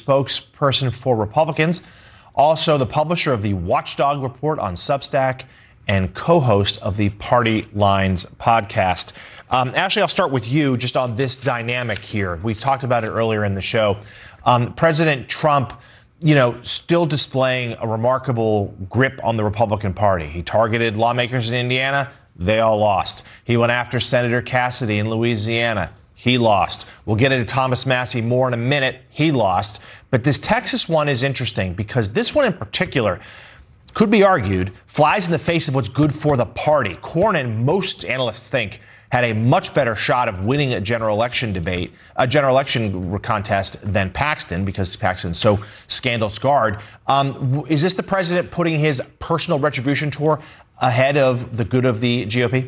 spokesperson for Republicans, also the publisher of the Watchdog Report on Substack, and co-host of the Party Lines podcast. Ashley, I'll start with you just on this dynamic here. We talked about it earlier in the show. President Trump, still displaying a remarkable grip on the Republican Party. He targeted lawmakers in Indiana. They all lost. He went after Senator Cassidy in Louisiana. He lost. We'll get into Thomas Massie more in a minute. He lost. But this Texas one is interesting because this one in particular could be argued flies in the face of what's good for the party. Cornyn, most analysts think, had a much better shot of winning a general election contest than Paxton because Paxton's so scandal scarred. Is this the president putting his personal retribution tour ahead of the good of the GOP?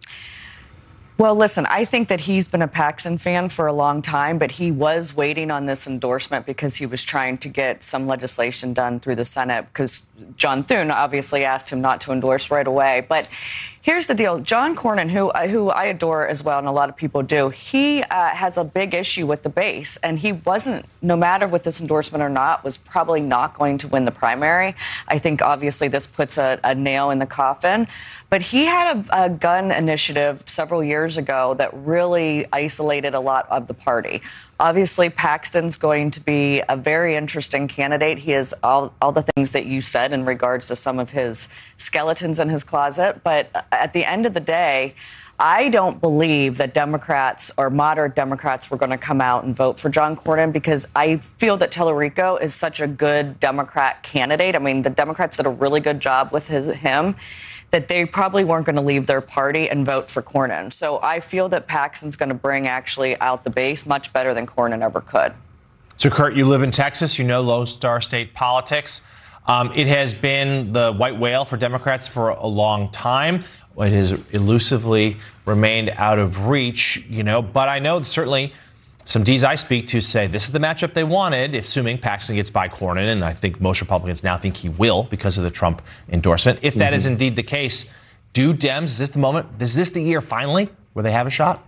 Well, listen, I think that he's been a Paxton fan for a long time, but he was waiting on this endorsement because he was trying to get some legislation done through the Senate because John Thune obviously asked him not to endorse right away. But here's the deal. John Cornyn, who I adore as well, and a lot of people do, he has a big issue with the base. And he wasn't, no matter with this endorsement or not, was probably not going to win the primary. I think, obviously, this puts a nail in the coffin. But he had a gun initiative several years ago that really isolated a lot of the party. Obviously, Paxton's going to be a very interesting candidate. He has all the things that you said in regards to some of his skeletons in his closet. But at the end of the day, I don't believe that Democrats or moderate Democrats were going to come out and vote for John Cornyn because I feel that Tallarico is such a good Democrat candidate. I mean, the Democrats did a really good job with him, that they probably weren't going to leave their party and vote for Cornyn. So I feel that Paxton's going to bring actually out the base much better than Cornyn ever could. So, Kurt, you live in Texas. You know Lone Star State politics. It has been the white whale for Democrats for a long time. It has elusively remained out of reach, but I know certainly some Ds I speak to say this is the matchup they wanted, assuming Paxton gets by Cornyn, and I think most Republicans now think he will because of the Trump endorsement. If that is indeed the case, do Dems, is this the moment, is this the year finally where they have a shot?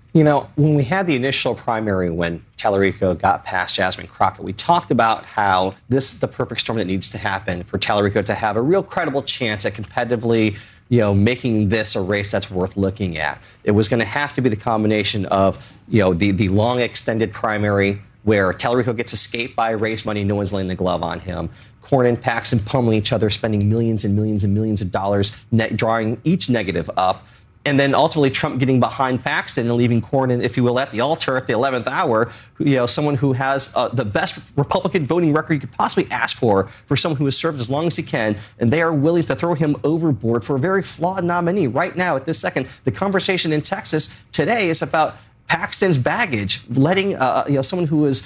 When we had the initial primary when Tallarico got past Jasmine Crockett, we talked about how this is the perfect storm that needs to happen for Tallarico to have a real credible chance at competitively making this a race that's worth looking at. It was going to have to be the combination of, the long extended primary where Tallarico gets escaped by race money, no one's laying the glove on him. Cornyn and Paxton pummeling each other, spending millions and millions and millions of dollars, drawing each negative up. And then ultimately Trump getting behind Paxton and leaving Cornyn, if you will, at the altar at the 11th hour, someone who has the best Republican voting record you could possibly ask for someone who has served as long as he can. And they are willing to throw him overboard for a very flawed nominee. Right now, at this second, the conversation in Texas today is about Paxton's baggage, letting someone who was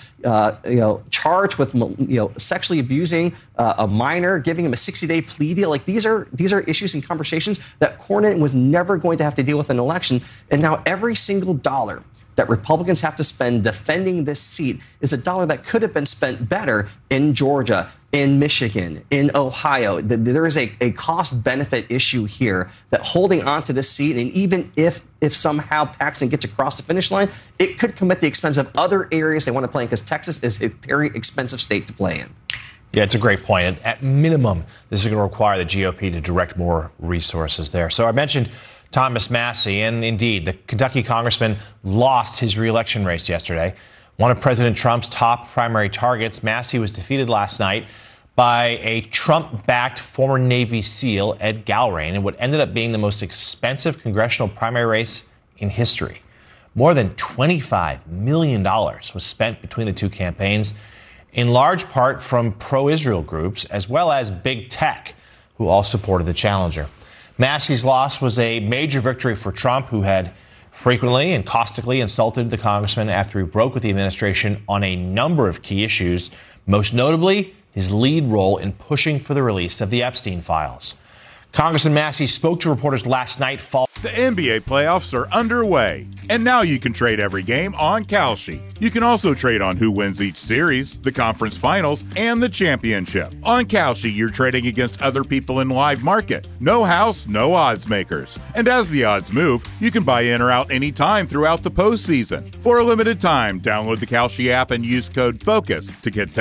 charged with sexually abusing a minor, giving him a 60-day plea deal. Like these are issues and conversations that Cornyn was never going to have to deal with in an election. And now every single dollar that Republicans have to spend defending this seat is a dollar that could have been spent better in Georgia, in Michigan, in Ohio. There is a cost-benefit issue here that holding on to this seat, and even if somehow Paxton gets across the finish line, it could come at the expense of other areas they want to play in, because Texas is a very expensive state to play in. Yeah, it's a great point. At minimum, this is going to require the GOP to direct more resources there. So I mentioned Thomas Massie, and indeed, the Kentucky congressman lost his reelection race yesterday. One of President Trump's top primary targets, Massie was defeated last night by a Trump-backed former Navy SEAL, Ed Galrain, in what ended up being the most expensive congressional primary race in history. More than $25 million was spent between the two campaigns, in large part from pro-Israel groups, as well as big tech, who all supported the challenger. Massie's loss was a major victory for Trump, who had frequently and caustically insulted the congressman after he broke with the administration on a number of key issues, most notably his lead role in pushing for the release of the Epstein files. Congressman Massie spoke to reporters last night. The NBA playoffs are underway, and now you can trade every game on Kalshi. You can also trade on who wins each series, the conference finals, and the championship. On Kalshi, you're trading against other people in live market. No house, no odds makers. And as the odds move, you can buy in or out anytime throughout the postseason. For a limited time, download the Kalshi app and use code FOCUS to get